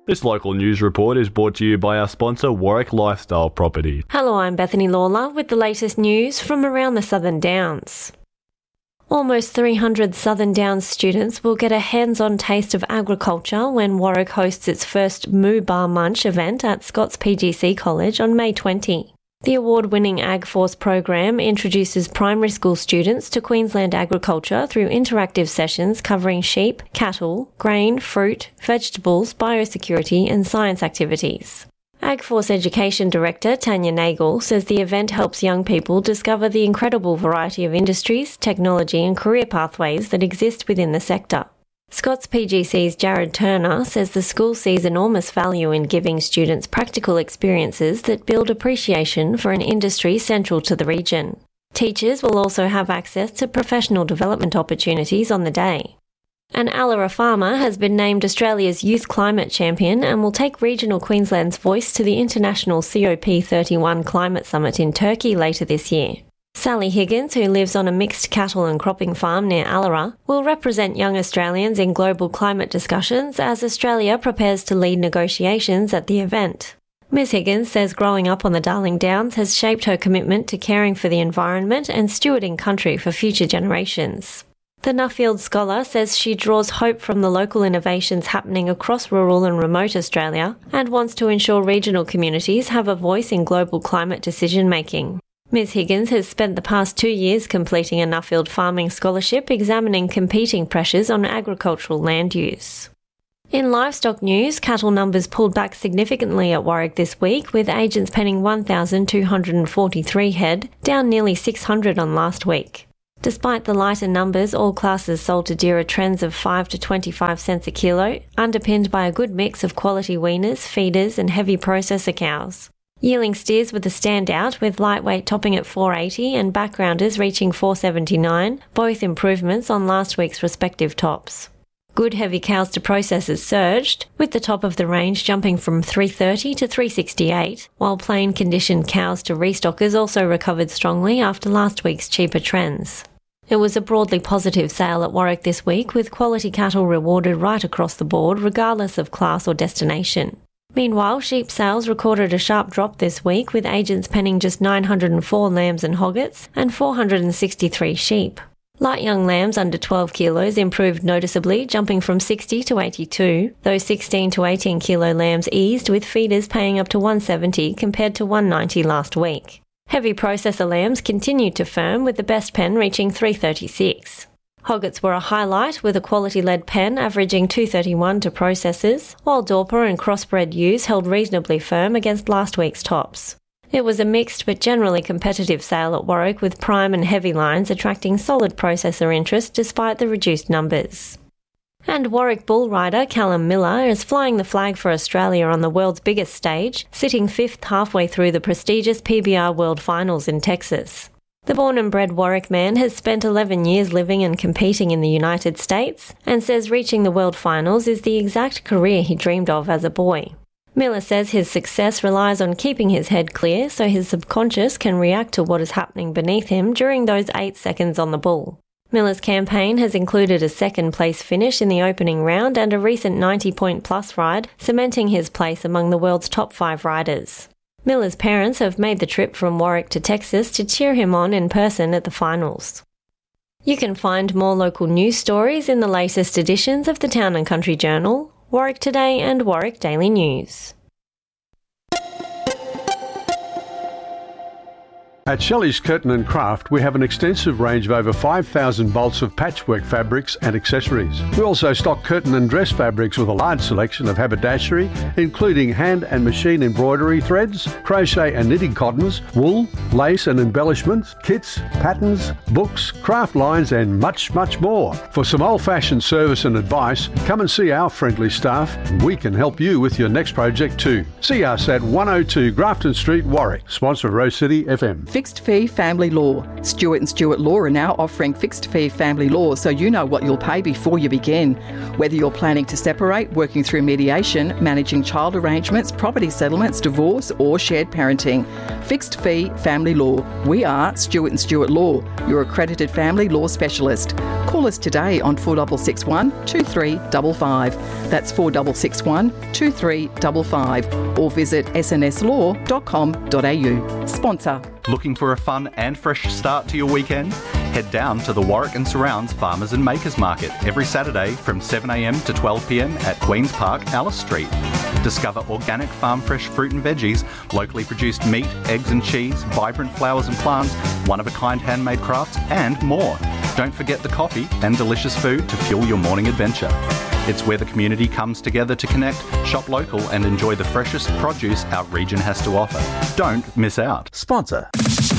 This local news report is brought to you by our sponsor, Warwick Lifestyle Property. Hello, I'm Bethany Lawler with the latest news from around the Southern Downs. Almost 300 Southern Downs students will get a hands-on taste of agriculture when Warwick hosts its first Moo Bar Munch event at Scott's PGC College on May 20. The award-winning AgForce program introduces primary school students to Queensland agriculture through interactive sessions covering sheep, cattle, grain, fruit, vegetables, biosecurity and science activities. AgForce Education Director Tanya Nagel says the event helps young people discover the incredible variety of industries, technology and career pathways that exist within the sector. Scott's PGC's Jared Turner says the school sees enormous value in giving students practical experiences that build appreciation for an industry central to the region. Teachers will also have access to professional development opportunities on the day. An Allara farmer has been named Australia's Youth Climate Champion and will take regional Queensland's voice to the International COP31 Climate Summit in Turkey later this year. Sally Higgins, who lives on a mixed cattle and cropping farm near Allara, will represent young Australians in global climate discussions as Australia prepares to lead negotiations at the event. Ms Higgins says growing up on the Darling Downs has shaped her commitment to caring for the environment and stewarding country for future generations. The Nuffield scholar says she draws hope from the local innovations happening across rural and remote Australia and wants to ensure regional communities have a voice in global climate decision-making. Ms Higgins has spent the past 2 years completing a Nuffield farming scholarship examining competing pressures on agricultural land use. In livestock news, cattle numbers pulled back significantly at Warwick this week, with agents penning 1,243 head, down nearly 600 on last week. Despite the lighter numbers, all classes sold to dearer trends of 5 to 25 cents a kilo, underpinned by a good mix of quality weaners, feeders and heavy processor cows. Yearling steers were the standout, with lightweight topping at 480 and backgrounders reaching 479, both improvements on last week's respective tops. Good heavy cows to processors surged, with the top of the range jumping from 330 to 368, while plain conditioned cows to restockers also recovered strongly after last week's cheaper trends. It was a broadly positive sale at Warwick this week, with quality cattle rewarded right across the board regardless of class or destination. Meanwhile, sheep sales recorded a sharp drop this week, with agents penning just 904 lambs and hoggets and 463 sheep. Light young lambs under 12 kilos improved noticeably, jumping from 60 to 82, though 16 to 18 kilo lambs eased, with feeders paying up to 170 compared to 190 last week. Heavy processor lambs continued to firm, with the best pen reaching 336. Hoggets were a highlight, with a quality-led pen averaging 231 to processors, while Dorper and crossbred ewes held reasonably firm against last week's tops. It was a mixed but generally competitive sale at Warwick, with prime and heavy lines attracting solid processor interest despite the reduced numbers. And Warwick bull rider Callum Miller is flying the flag for Australia on the world's biggest stage, sitting fifth halfway through the prestigious PBR World Finals in Texas. The born and bred Warwick man has spent 11 years living and competing in the United States and says reaching the World Finals is the exact career he dreamed of as a boy. Miller says his success relies on keeping his head clear so his subconscious can react to what is happening beneath him during those 8 seconds on the bull. Miller's campaign has included a second-place finish in the opening round and a recent 90-point-plus ride, cementing his place among the world's top 5 riders. Miller's parents have made the trip from Warwick to Texas to cheer him on in person at the finals. You can find more local news stories in the latest editions of the Town and Country Journal, Warwick Today and Warwick Daily News. At Shelley's Curtain and Craft, we have an extensive range of over 5,000 bolts of patchwork fabrics and accessories. We also stock curtain and dress fabrics with a large selection of haberdashery, including hand and machine embroidery threads, crochet and knitting cottons, wool, lace and embellishments, kits, patterns, books, craft lines and much, much more. For some old-fashioned service and advice, come and see our friendly staff. We can help you with your next project too. See us at 102 Grafton Street, Warwick, sponsor of Rose City FM. Fixed Fee Family Law. Stewart & Stewart Law are now offering fixed fee family law so you know what you'll pay before you begin. Whether you're planning to separate, working through mediation, managing child arrangements, property settlements, divorce or shared parenting. Fixed Fee Family Law. We are Stewart & Stewart Law, your accredited family law specialist. Call us today on 4661 2355. That's 4661 2355. Or visit snslaw.com.au. Sponsor. Looking for a fun and fresh start to your weekend? Head down to the Warwick and Surrounds Farmers and Makers Market every Saturday from 7am to 12pm at Queen's Park, Alice Street. Discover organic farm fresh fruit and veggies, locally produced meat, eggs and cheese, vibrant flowers and plants, one-of-a-kind handmade crafts and more. Don't forget the coffee and delicious food to fuel your morning adventure. It's where the community comes together to connect, shop local and enjoy the freshest produce our region has to offer. Don't miss out. Sponsor.